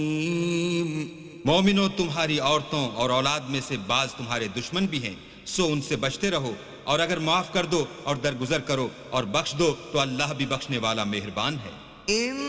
मोमिनो, तुम्हारी औरतों और औलाद में से बाज तुम्हारे दुश्मन भी हैं, सो उनसे बचते रहो, और अगर माफ कर दो और दरगुजर करो और बख्श दो तो अल्लाह भी बख्शने वाला मेहरबान है।